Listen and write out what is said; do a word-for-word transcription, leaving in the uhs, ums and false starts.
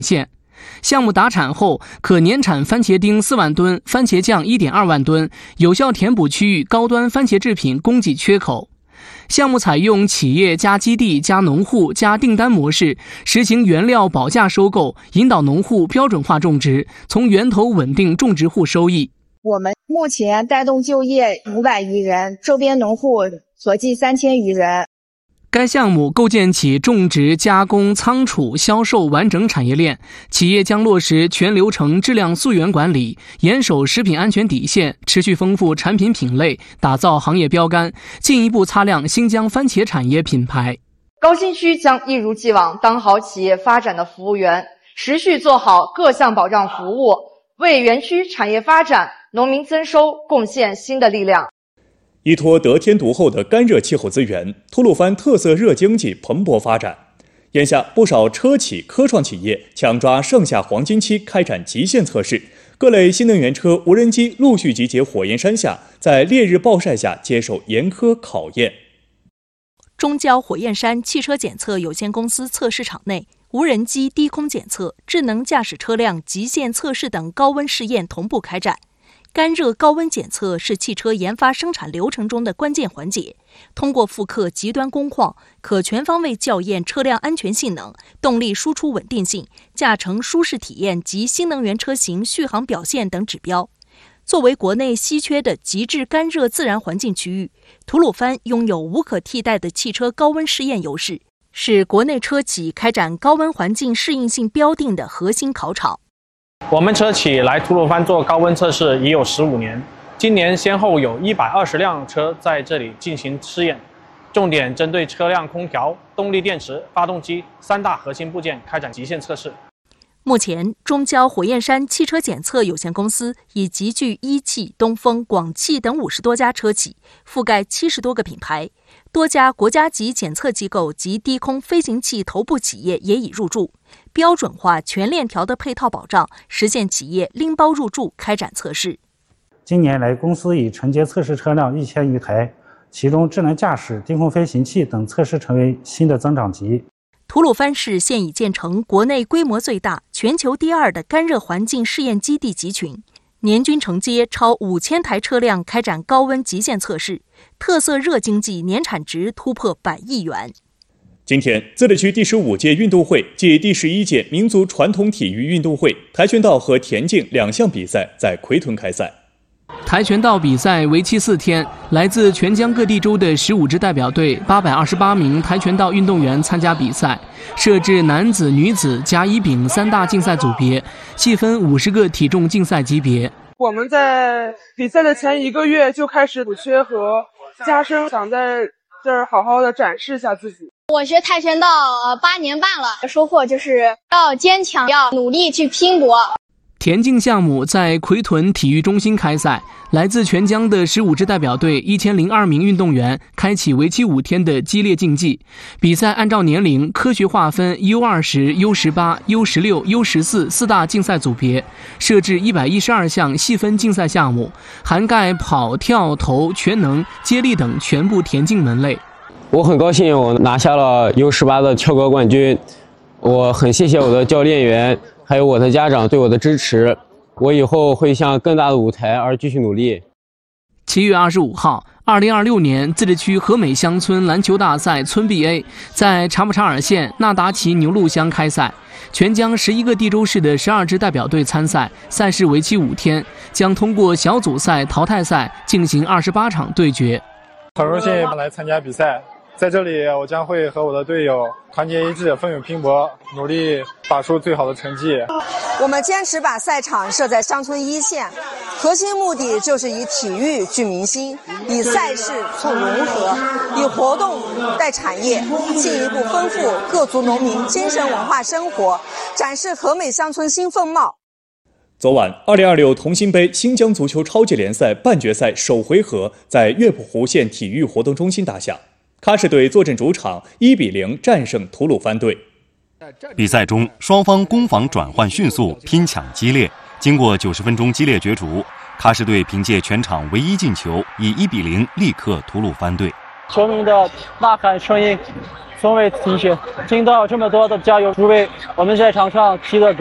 现。项目达产后，可年产番茄丁四万吨，番茄酱 一点二万吨，有效填补区域高端番茄制品供给缺口。项目采用企业加基地加农户加订单模式，实行原料保价收购，引导农户标准化种植，从源头稳定种植户收益。 我们目前带动就业五百余人，周边农户所计三千余人。 该项目构建起种植、加工、仓储、销售完整产业链，企业将落实全流程质量溯源管理，严守食品安全底线，持续丰富产品品类，打造行业标杆，进一步擦亮新疆番茄产业品牌。 高新区将一如既往当好企业发展的服务员，持续做好各项保障服务，为园区产业发展、农民增收贡献新的力量。 依托得天独厚的干热气候资源，吐鲁番特色热经济蓬勃发展。眼下，不少车企、科创企业抢抓盛夏黄金期开展极限测试，各类新能源车、无人机陆续集结火焰山下，在烈日暴晒下接受严苛考验。 中交火焰山汽车检测有限公司测试场内，无人机低空检测、智能驾驶车辆极限测试等高温试验同步开展。干热高温检测是汽车研发生产流程中的关键环节，通过复刻极端工况，可全方位校验车辆安全性能、动力输出稳定性、驾乘舒适体验及新能源车型续航表现等指标。作为国内稀缺的极致干热自然环境区域，吐鲁番拥有无可替代的汽车高温试验优势，是国内车企开展高温环境适应性标定的核心考场。 我们车企来吐鲁番做高温测试已有十五年，今年先后有一百二十辆车在这里进行试验，重点针对车辆空调、动力电池、发动机三大核心部件开展极限测试。 目前，中交火焰山汽车检测有限公司已集聚一汽、东风、广汽等五十多家车企，覆盖七十多个品牌，多家国家级检测机构及低空飞行器头部企业也已入驻。标准化全链条的配套保障，实现企业拎包入驻开展测试。 今年来，公司已承接测试车辆一千余台，其中智能驾驶、低空飞行器等测试成为新的增长极。 吐鲁番市现已建成国内规模最大、全球第二的干热环境试验基地集群，年均承接超五千台车辆开展高温极限测试，特色热经济年产值突破百亿元。 今天，自治区第十五届运动会暨第十一届民族传统体育运动会跆拳道和田径两项比赛在奎屯开赛。 跆拳道比赛为期四天，来自全疆各地州的十五支代表队、八百二十八名跆拳道运动员参加比赛，设置男子、女子、甲、乙、丙三大竞赛组别，细分五十个体重竞赛级别。 我们在比赛的前一个月就开始补缺和加深，想在这儿好好的展示一下自己。 我学跆拳道呃八年半了，收获就是要坚强，要努力去拼搏。 田径项目在奎屯体育中心开赛，来自全疆的十五支代表队一千零二名运动员开启为期五天的激烈竞技。比赛按照年龄科学划分 U 二十、U 十八、U 十六、U 十四四大竞赛组别，设置一百一十二项细分竞赛项目，涵盖跑、跳、投、全能、接力等全部田径门类。 我很高兴我拿下了 U 十八的跳高冠军，我很谢谢我的教练员还有我的家长对我的支持，我以后会向更大的舞台而继续努力。 七月二十五号，二零二六年自治区和美乡村篮球大赛村 B A 在查布查尔县纳达齐牛路乡开赛，全疆十一个地州市的十二支代表队参赛，赛事为期五天，将通过小组赛、淘汰赛进行二十八场对决。 很荣幸来参加比赛，在这里我将会和我的队友团结一致，奋勇拼搏，努力打出最好的成绩。 我们坚持把赛场设在乡村一线，核心目的就是以体育聚民心，以赛事促融合，以活动带产业，进一步丰富各族农民精神文化生活，展示和美乡村新风貌。 昨晚，二零二六同心杯新疆足球超级联赛半决赛首回合在乐浦湖县体育活动中心打响，喀什队坐镇主场，一比零战胜吐鲁番队。 比赛中，双方攻防转换迅速，拼抢激烈。经过九十分钟激烈角逐，喀什队凭借全场唯一进球，以一比零力克吐鲁番队。 球迷的呐喊声音从未停歇。听到这么多的加油助威，我们在场上踢得